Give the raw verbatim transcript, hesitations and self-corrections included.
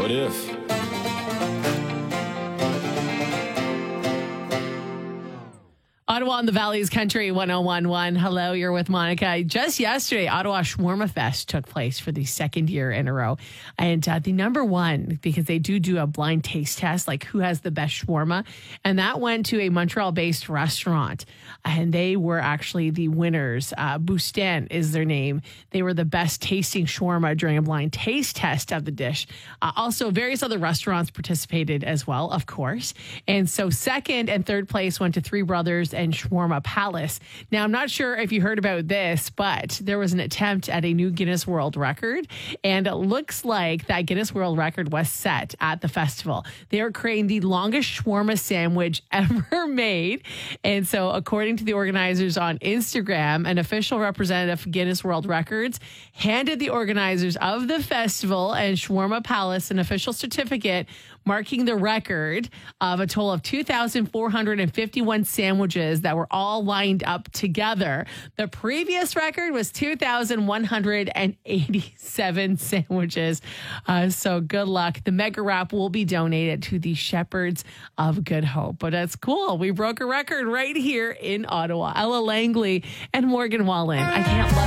What if? Ottawa in the Valley's Country one oh one point one. Hello, you're with Monica. Just yesterday, Ottawa Shawarma Fest took place for the second year in a row. And uh, the number one, because they do do a blind taste test, like who has the best shawarma. And that went to a Montreal-based restaurant. And they were actually the winners. Uh, Boustin is their name. They were the best tasting shawarma during a blind taste test of the dish. Uh, also, various other restaurants participated as well, of course. And so second and third place went to Three Brothers and Shawarma Palace. Now, I'm not sure if you heard about this, but there was an attempt at a new Guinness World Record, and it looks like that Guinness World Record was set at the festival. They are creating the longest shawarma sandwich ever made, and so according to the organizers on Instagram, an official representative for Guinness World Records handed the organizers of the festival and Shawarma Palace an official certificate marking the record of a total of two thousand four hundred fifty-one sandwiches that were all lined up together. The previous record was two thousand one hundred eighty-seven sandwiches. Uh, so good luck. The mega wrap will be donated to the Shepherds of Good Hope. But that's cool. We broke a record right here in Ottawa. Ella Langley and Morgan Wallen. I can't love